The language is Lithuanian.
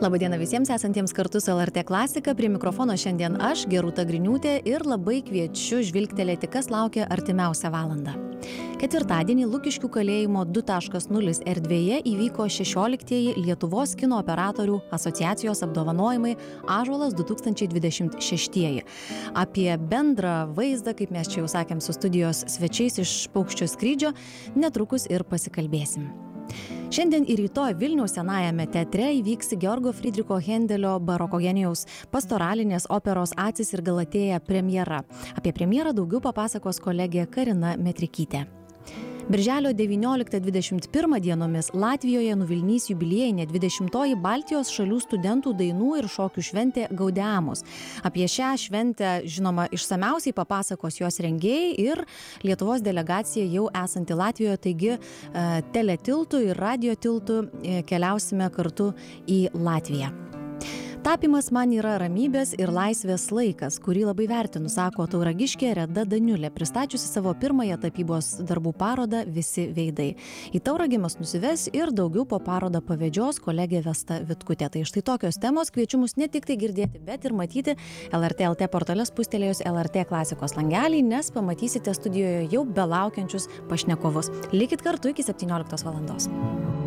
Labadiena visiems esantiems kartu su LRT Klasika. Prie mikrofono šiandien aš, Gerūta Griniūtė, ir labai kviečiu žvilgtelėti, kas laukia artimiausią valandą. Ketvirtadienį Lukiškių kalėjimo 2.0 erdvėje įvyko 16-ieji Lietuvos kino operatorių asociacijos apdovanojimai Ąžuolas 2026. Apie bendrą vaizdą, kaip mes čia jau sakėm su studijos svečiais iš Paukščio skrydžio, netrukus ir pasikalbėsim. Šiandien ir rytoj Vilniaus Senajame teatre įvyks Georgo Frydricho Hendelio baroko genijaus pastoralinės operos Acis ir Galatėja premjera. Apie premjerą daugiau papasakos kolegė Karina Metrikytė. Birželio 19-21 dienomis Latvijoje nuvilnys jubiliejinė 20-oji Baltijos šalių studentų dainų ir šokių šventė Gaudeamus. Apie šią šventę, žinoma, išsamiausiai papasakos jos rengėjai ir Lietuvos delegacija jau esanti Latvijoje, taigi teletiltu ir radiotiltu keliausime kartu į Latviją. Tapimas man yra ramybės ir laisvės laikas, kurį labai vertinu, sako tauragiškė Reda Daniulė, pristačiusi savo pirmąją tapybos darbų parodą Visi veidai. Į Tauragę mus nusives ir daugiau po parodą pavedžios kolegė Vesta Vitkutė. Tai štai tokios temos, kviečiu mus ne tik tai girdėti, bet ir matyti LRT LT portale spustelėjus LRT klasikos langelį, nes pamatysite studijoje jau belaukiančius pašnekovus. Likit kartu iki 17 valandos.